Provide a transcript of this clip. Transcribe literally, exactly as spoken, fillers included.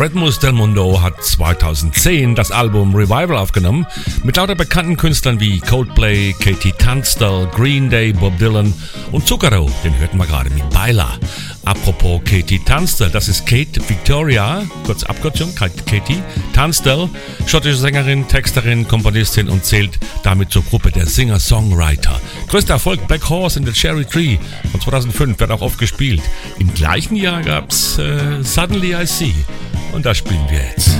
Rhythmus del Mundo hat zweitausendzehn das Album Revival aufgenommen, mit lauter bekannten Künstlern wie Coldplay, Katie Tunstall, Green Day, Bob Dylan und Zucchero, den hörten wir gerade mit Baila. Apropos Katie Tunstall, das ist Kate Victoria, kurz Abkürzung, Katie Tunstall, schottische Sängerin, Texterin, Komponistin und zählt damit zur Gruppe der Singer-Songwriter. Größter Erfolg Black Horse in the Cherry Tree von zweitausendfünf wird auch oft gespielt. Im gleichen Jahr gab's äh, Suddenly I See und das spielen wir jetzt.